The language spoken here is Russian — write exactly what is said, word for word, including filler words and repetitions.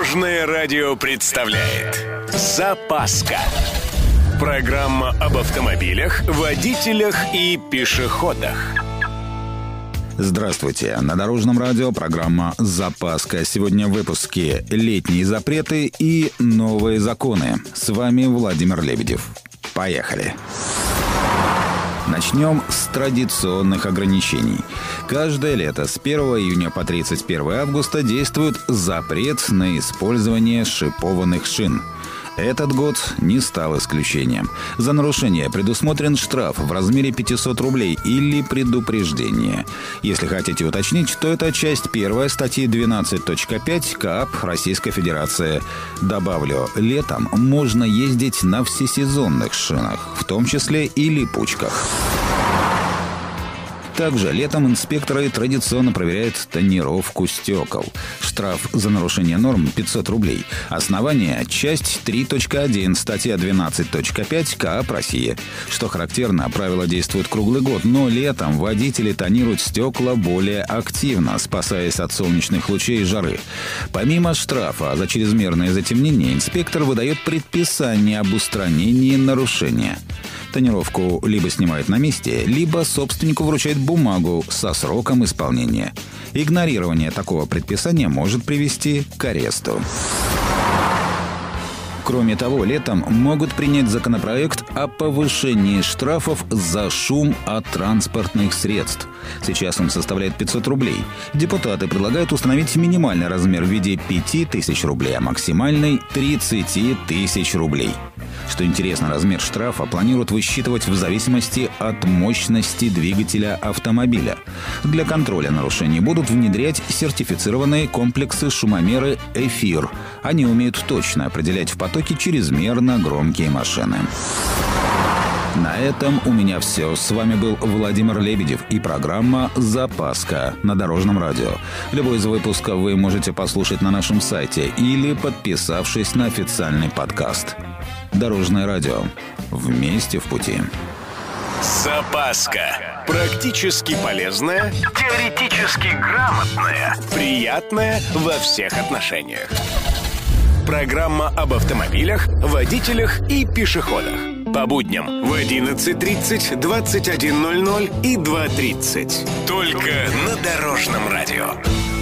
Дорожное радио представляет «Запаска». Программа об автомобилях, водителях и пешеходах. Здравствуйте. На Дорожном радио программа «Запаска». Сегодня в выпуске «Летние запреты и новые законы». С вами Владимир Лебедев. Поехали. Начнем с традиционных ограничений. Каждое лето с первого июня по тридцать первое августа действует запрет на использование шипованных шин. Этот год не стал исключением. За нарушение предусмотрен штраф в размере пятьсот рублей или предупреждение. Если хотите уточнить, то это часть первая статьи двенадцать точка пять КоАП Российской Федерации. Добавлю, летом можно ездить на всесезонных шинах, в том числе и липучках. Также летом инспекторы традиционно проверяют тонировку стекол. Штраф за нарушение норм пятьсот рублей. Основание – часть три точка один, статья двенадцать точка пять КоАП России. Что характерно, правила действуют круглый год, но летом водители тонируют стекла более активно, спасаясь от солнечных лучей и жары. Помимо штрафа за чрезмерное затемнение, инспектор выдает предписание об устранении нарушения. Тонировку либо снимают на месте, либо собственнику вручают бумагу со сроком исполнения. Игнорирование такого предписания может привести к аресту. Кроме того, летом могут принять законопроект о повышении штрафов за шум от транспортных средств. Сейчас он составляет пятьсот рублей. Депутаты предлагают установить минимальный размер в виде пяти тысяч рублей, а максимальный – тридцать тысяч рублей. Что интересно, размер штрафа планируют высчитывать в зависимости от мощности двигателя автомобиля. Для контроля нарушений будут внедрять сертифицированные комплексы шумомеры «Эфир». Они умеют точно определять в потоке чрезмерно громкие машины. На этом у меня все. С вами был Владимир Лебедев и программа «Запаска» на Дорожном радио. Любой из выпусков вы можете послушать на нашем сайте или подписавшись на официальный подкаст. Дорожное радио. Вместе в пути. Запаска. Практически полезная, теоретически грамотная, приятная во всех отношениях. Программа об автомобилях, водителях и пешеходах. По будням в одиннадцать тридцать, двадцать один ноль ноль и два тридцать. Только на Дорожном радио.